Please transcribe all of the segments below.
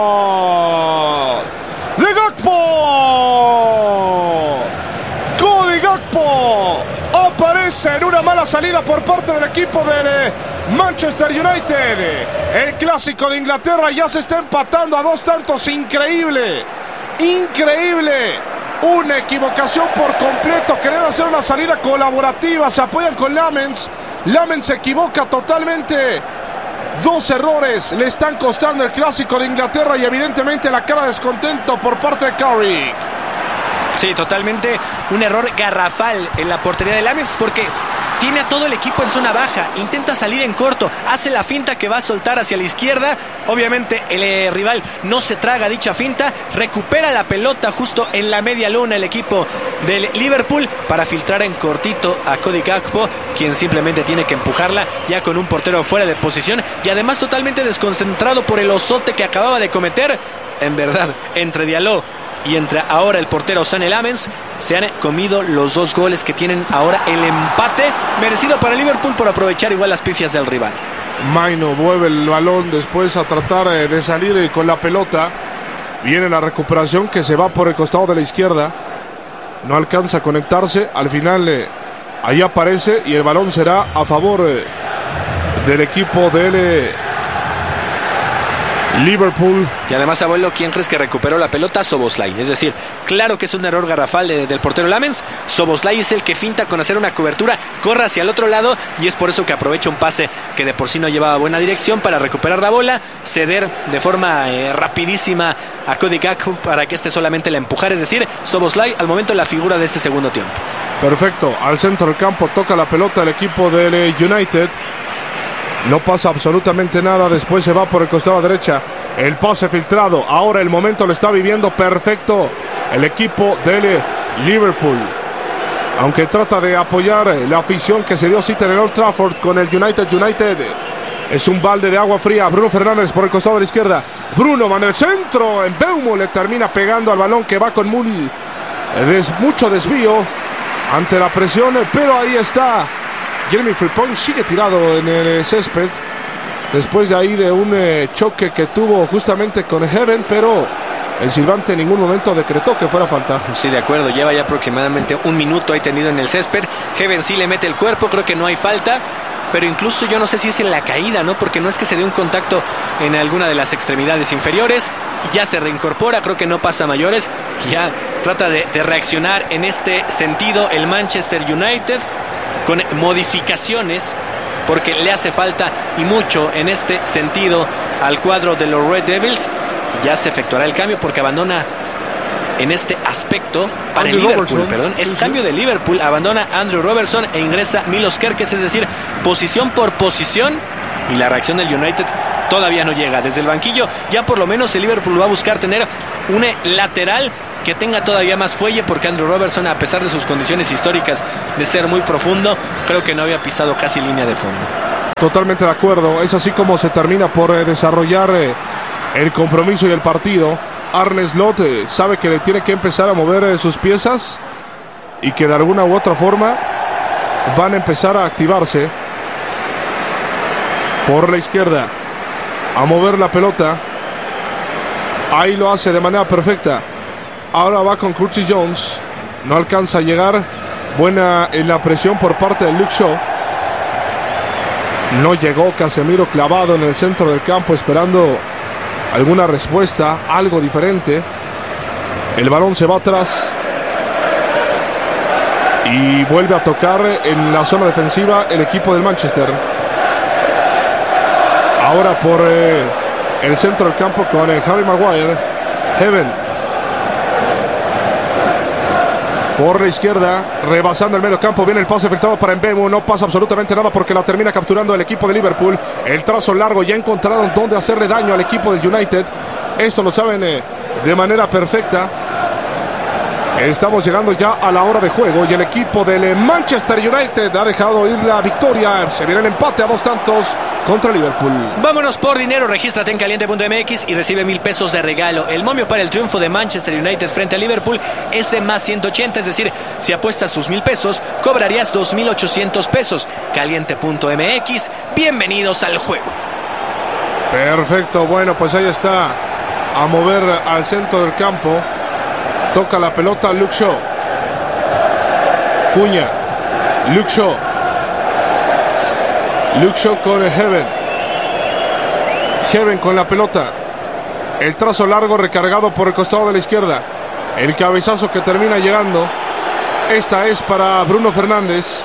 de Gakpo. Cody Gakpo aparece en una mala salida por parte del equipo del Manchester United. El clásico de Inglaterra ya se está empatando a 2 tantos. Increíble. Una equivocación por completo. Querer hacer una salida colaborativa. Se apoyan con Lamens. Lamens se equivoca totalmente. 2 errores le están costando el clásico de Inglaterra y evidentemente la cara de descontento por parte de Carrick. Sí, totalmente un error garrafal en la portería de Lamens porque tiene a todo el equipo en zona baja, intenta salir en corto, hace la finta que va a soltar hacia la izquierda. Obviamente el rival no se traga dicha finta, recupera la pelota justo en la media luna el equipo del Liverpool para filtrar en cortito a Cody Gakpo, quien simplemente tiene que empujarla ya con un portero fuera de posición y además totalmente desconcentrado por el osote que acababa de cometer. En verdad, entre Diallo y entre ahora el portero Sané Lamens se han comido los 2 goles que tienen ahora el empate merecido para Liverpool por aprovechar igual las pifias del rival. Maino mueve el balón después a tratar de salir con la pelota. Viene la recuperación que se va por el costado de la izquierda. No alcanza a conectarse. Al final ahí aparece y el balón será a favor del equipo del Liverpool. Y además, abuelo, ¿quién crees que recuperó la pelota? Szoboszlai. Es decir, claro que es un error garrafal del portero Lamens. Szoboszlai es el que finta con hacer una cobertura, corre hacia el otro lado y es por eso que aprovecha un pase que de por sí no llevaba buena dirección para recuperar la bola, ceder de forma rapidísima a Cody Gakpo para que este solamente la empujara. Es decir, Szoboszlai al momento la figura de este segundo tiempo. Perfecto, al centro del campo toca la pelota el equipo del United. No pasa absolutamente nada, después se va por el costado derecha. El pase filtrado, ahora el momento lo está viviendo perfecto el equipo del Liverpool. Aunque trata de apoyar la afición que se dio cita en el Old Trafford con el United. Es un balde de agua fría. Bruno Fernández por el costado de la izquierda. Bruno manda el centro. En Mbeumo le termina pegando al balón que va con mucho desvío ante la presión, pero ahí está. Jeremy Frimpong sigue tirado en el césped después de ahí de un choque que tuvo justamente con Heaven, pero el silbante en ningún momento decretó que fuera falta. Sí, de acuerdo, lleva ya aproximadamente 1 minuto ahí tendido en el césped. Heaven sí le mete el cuerpo, creo que no hay falta, pero incluso yo no sé si es en la caída, ¿no? Porque no es que se dé un contacto en alguna de las extremidades inferiores y ya se reincorpora, creo que no pasa a mayores. Ya trata de reaccionar en este sentido el Manchester United con modificaciones porque le hace falta y mucho en este sentido al cuadro de los Red Devils. Ya se efectuará el cambio porque abandona en este aspecto para el Liverpool, es cambio de Liverpool, abandona Andrew Robertson e ingresa Milos Kerkez, es decir, posición por posición, y la reacción del United todavía no llega. Desde el banquillo ya por lo menos el Liverpool va a buscar tener un lateral que tenga todavía más fuelle, porque Andrew Robertson, a pesar de sus condiciones históricas de ser muy profundo, creo que no había pisado casi línea de fondo. Totalmente de acuerdo, es así como se termina por desarrollar el compromiso y el partido. Arne Slot sabe que le tiene que empezar a mover sus piezas y que de alguna u otra forma van a empezar a activarse. Por la izquierda, a mover la pelota. Ahí lo hace de manera perfecta. Ahora va con Curtis Jones. No alcanza a llegar. Buena en la presión por parte de Luke Shaw. No llegó. Casemiro clavado en el centro del campo esperando alguna respuesta, algo diferente. El balón se va atrás y vuelve a tocar en la zona defensiva el equipo del Manchester. Ahora por el centro del campo con Harry Maguire. Heaven por la izquierda, rebasando el medio campo, viene el pase filtrado para Mbeumo, no pasa absolutamente nada porque la termina capturando el equipo de Liverpool. El trazo largo, ya encontraron dónde hacerle daño al equipo del United. Esto lo saben de manera perfecta. Estamos llegando ya a la hora de juego y el equipo del Manchester United ha dejado ir la victoria. Se viene el empate a 2 tantos contra Liverpool. Vámonos por dinero, regístrate en caliente.mx y recibe 1,000 pesos de regalo. El momio para el triunfo de Manchester United frente a Liverpool es de más 180, es decir, si apuestas tus 1,000 pesos, cobrarías 2,800 pesos. Caliente.mx, bienvenidos al juego. Perfecto, bueno, pues ahí está a mover al centro del campo. Toca la pelota Luke Shaw. Cunha. Luke Shaw. Luke Shaw con Heaven. Heaven con la pelota. El trazo largo recargado por el costado de la izquierda. El cabezazo que termina llegando. Esta es para Bruno Fernández.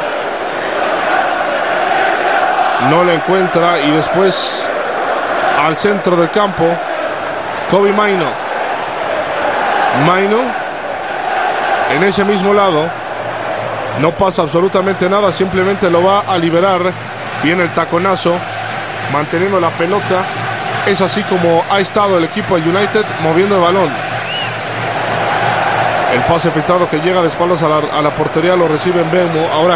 No le encuentra y después al centro del campo Kobbie Mainoo. Mainoo en ese mismo lado. No pasa absolutamente nada, simplemente lo va a liberar. Viene el taconazo, manteniendo la pelota. Es así como ha estado el equipo de United moviendo el balón. El pase filtrado que llega de espaldas a la portería lo recibe Mbeumo. Ahora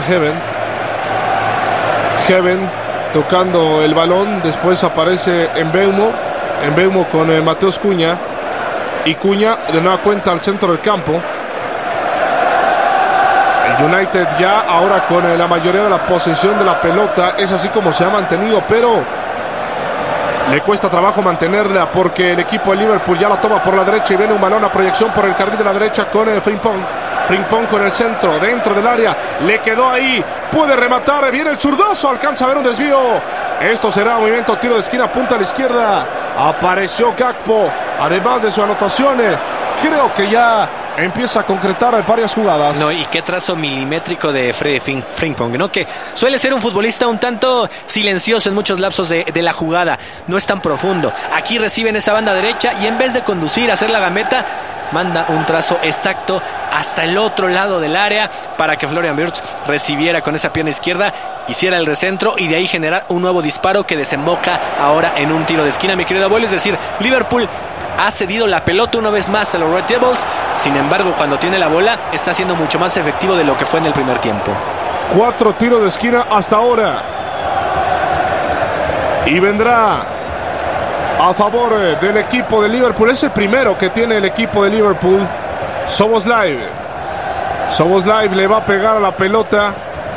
Heaven tocando el balón. Después aparece Mbeumo con Mateus Cunha. Y Cunha de nueva cuenta al centro del campo. El United ya ahora con la mayoría de la posesión de la pelota. Es así como se ha mantenido, pero le cuesta trabajo mantenerla porque el equipo de Liverpool ya la toma por la derecha y viene un balón a proyección por el carril de la derecha con Frimpong. Frimpong con el centro, dentro del área, le quedó ahí, puede rematar, viene el zurdazo, alcanza a ver un desvío. Esto será movimiento, tiro de esquina, punta a la izquierda. Apareció Gakpo, además de su anotación, creo que ya empieza a concretar varias jugadas. No, y qué trazo milimétrico de Freddy Frimpong, ¿no? Que suele ser un futbolista un tanto silencioso en muchos lapsos de la jugada. No es tan profundo. Aquí recibe en esa banda derecha y en vez de conducir, hacer la gambeta, manda un trazo exacto hasta el otro lado del área para que Florian Wirtz recibiera con esa pierna izquierda, hiciera el recentro y de ahí generar un nuevo disparo que desemboca ahora en un tiro de esquina, mi querido Abuelo. Es decir, Liverpool ha cedido la pelota una vez más a los Red Devils. Sin embargo, cuando tiene la bola, está siendo mucho más efectivo de lo que fue en el primer tiempo. 4 tiros de esquina hasta ahora. Y vendrá a favor del equipo de Liverpool. Es el primero que tiene el equipo de Liverpool. Szoboszlai le va a pegar a la pelota.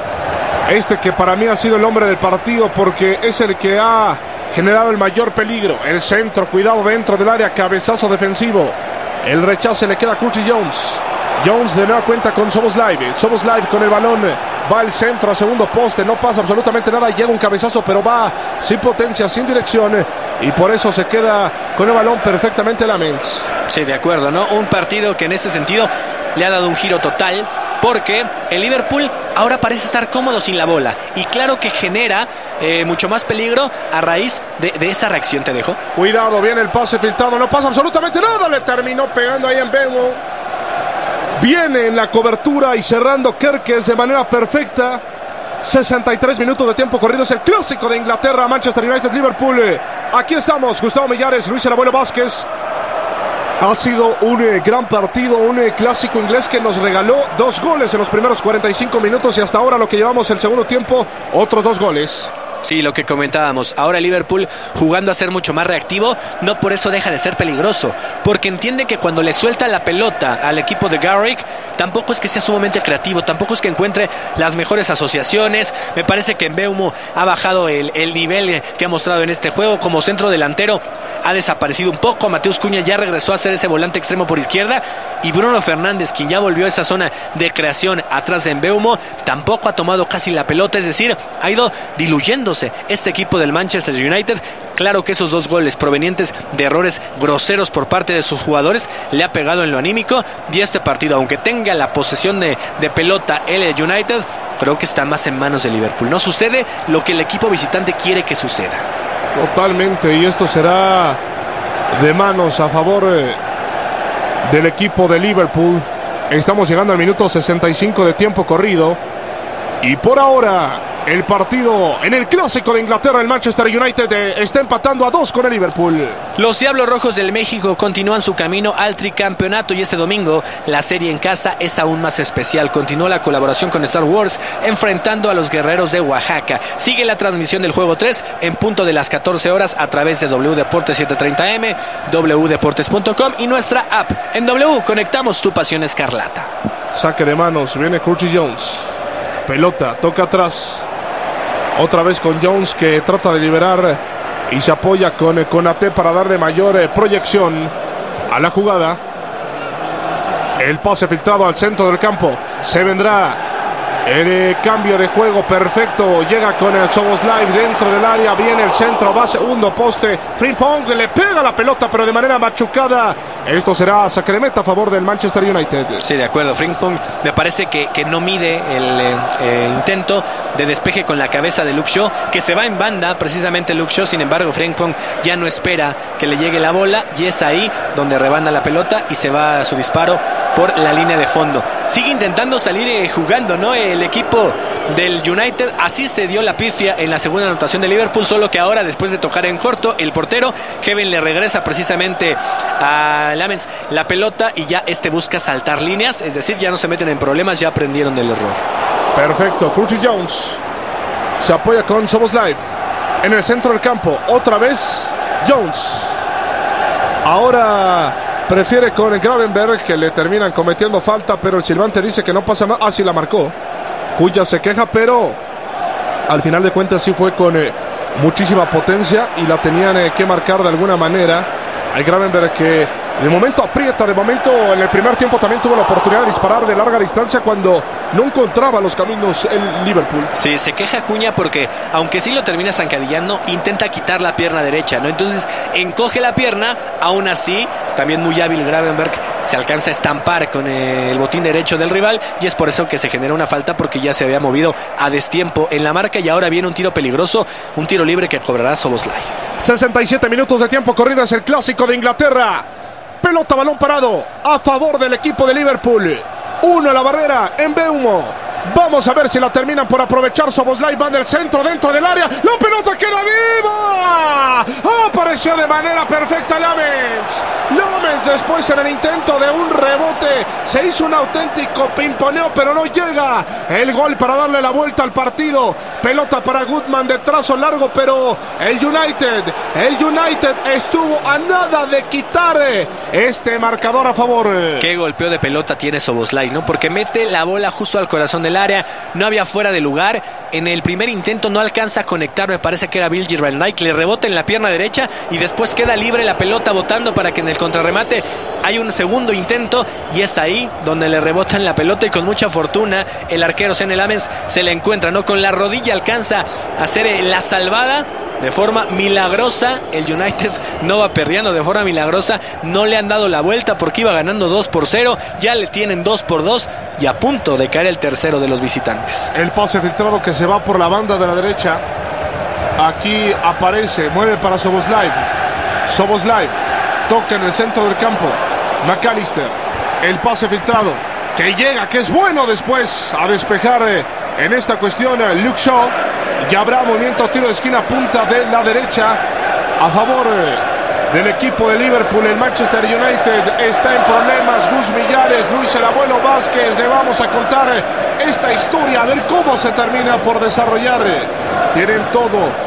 Que para mí ha sido el hombre del partido porque es el que ha generado el mayor peligro. El centro, cuidado dentro del área, cabezazo defensivo. El rechace le queda a Curtis Jones. Jones de nueva cuenta con Szoboszlai con el balón. Va al centro, a segundo poste, no pasa absolutamente nada. Llega un cabezazo, pero va sin potencia, sin dirección. Y por eso se queda con el balón perfectamente Lamens. Sí, de acuerdo, ¿no? Un partido que en este sentido le ha dado un giro total, porque el Liverpool ahora parece estar cómodo sin la bola. Y claro que genera mucho más peligro a raíz de esa reacción. Te dejo. Cuidado, viene el pase filtrado, no pasa absolutamente nada. Le terminó pegando ahí en Mbeumo. Viene en la cobertura y cerrando Kerkez de manera perfecta. 63 minutos de tiempo corrido. Es el clásico de Inglaterra, Manchester United, Liverpool. Aquí estamos, Gustavo Millares, Luis el Abuelo Vázquez. Ha sido un gran partido, un clásico inglés que nos regaló 2 goles en los primeros 45 minutos y hasta ahora lo que llevamos el segundo tiempo, otros 2 goles. Sí, lo que comentábamos. Ahora Liverpool jugando a ser mucho más reactivo, no por eso deja de ser peligroso, porque entiende que cuando le suelta la pelota al equipo de Garrick, tampoco es que sea sumamente creativo, tampoco es que encuentre las mejores asociaciones. Me parece que Mbeumo ha bajado el nivel que ha mostrado en este juego. Como centro delantero ha desaparecido un poco. Mateus Cunha ya regresó a ser ese volante extremo por izquierda, y Bruno Fernández, quien ya volvió a esa zona de creación atrás de Mbeumo, tampoco ha tomado casi la pelota. Es decir, ha ido diluyéndose este equipo del Manchester United. Claro que esos 2 goles provenientes de errores groseros por parte de sus jugadores le ha pegado en lo anímico, y este partido, aunque tenga la posesión de pelota el United, creo que está más en manos de Liverpool. No sucede lo que el equipo visitante quiere que suceda. Totalmente, y esto será de manos a favor del equipo de Liverpool. Estamos llegando al minuto 65 de tiempo corrido, y por ahora el partido en el clásico de Inglaterra, el Manchester United está empatando a 2 con el Liverpool. Los Diablos Rojos del México continúan su camino al tricampeonato, y este domingo la serie en casa es aún más especial. Continúa la colaboración con Star Wars enfrentando a los Guerreros de Oaxaca. Sigue la transmisión del juego 3 en punto de las 14 horas a través de W Deportes 730M, wdeportes.com y nuestra app. En W conectamos tu pasión escarlata. Saque de manos, viene Curtis Jones. Pelota, toca atrás. Otra vez con Jones, que trata de liberar y se apoya con Konaté para darle mayor proyección a la jugada. El pase filtrado al centro del campo. Se vendrá el cambio de juego perfecto. Llega con el Szoboszlai dentro del área. Viene el centro, va segundo poste. Frimpong le pega la pelota, pero de manera machucada. Esto será saque de meta a favor del Manchester United. Sí, de acuerdo. Frimpong me parece que no mide el intento de despeje con la cabeza de Luke Shaw, que se va en banda precisamente Luke Shaw. Sin embargo, Frimpong ya no espera que le llegue la bola y es ahí donde rebanda la pelota y se va a su disparo por la línea de fondo. Sigue intentando salir jugando, ¿no? El equipo del United. Así se dio la pifia en la segunda anotación de Liverpool, solo que ahora, después de tocar en corto, el portero Kevin le regresa precisamente a Lamens la pelota y ya busca saltar líneas, es decir, ya no se meten en problemas, ya aprendieron del error. Perfecto. Curtis Jones se apoya con Szoboszlai en el centro del campo. Otra vez Jones. Ahora prefiere con Gravenberch, que le terminan cometiendo falta, pero el silbante dice que no pasa nada. Ah, sí la marcó. Cuya se queja, pero al final de cuentas sí fue con muchísima potencia y la tenían que marcar de alguna manera. Hay Gravenberch que de momento aprieta, de momento en el primer tiempo también tuvo la oportunidad de disparar de larga distancia cuando no encontraba los caminos el Liverpool. Sí, se queja Acuña porque aunque sí lo termina zancadillando, intenta quitar la pierna derecha, ¿no? Entonces encoge la pierna, aún así también muy hábil Gravenberch se alcanza a estampar con el botín derecho del rival y es por eso que se genera una falta, porque ya se había movido a destiempo en la marca y ahora viene un tiro peligroso, un tiro libre que cobrará Szoboszlai. 67 minutos de tiempo corrido, es el clásico de Inglaterra. Pelota, balón parado a favor del equipo de Liverpool. 1 a la barrera en Mbeumo. Vamos a ver si la terminan por aprovechar. Szoboszlai va del centro dentro del área. La pelota queda viva. Apareció de manera perfecta Lamens. Después en el intento de un rebote se hizo un auténtico pimponeo, pero no llega el gol para darle la vuelta al partido. Pelota para Goodman de trazo largo, pero el United estuvo a nada de quitar este marcador a favor. Qué golpeo de pelota tiene Szoboszlai, ¿no? Porque mete la bola justo al corazón del área, no había fuera de lugar. En el primer intento no alcanza a conectar, me parece que era Virgil van Dijk, le rebota en la pierna derecha y después queda libre la pelota botando para que en el contrarremate hay un segundo intento y es ahí donde le rebotan la pelota y con mucha fortuna el arquero Senne Lammens se la encuentra, ¿no? Con la rodilla alcanza a hacer la salvada. De forma milagrosa, el United no va perdiendo de forma milagrosa. No le han dado la vuelta porque iba ganando 2-0. Ya le tienen 2-2 y a punto de caer el tercero de los visitantes. El pase filtrado que se va por la banda de la derecha. Aquí aparece, mueve para Szoboszlai. Szoboszlai toca en el centro del campo. McAllister. El pase filtrado que llega, que es bueno después a despejar en esta cuestión Luke Shaw. Y habrá movimiento, tiro de esquina, punta de la derecha a favor del equipo de Liverpool. El Manchester United está en problemas. Gus Millares, Luis el Abuelo Vázquez, le vamos a contar esta historia, a ver cómo se termina por desarrollar. Tienen todo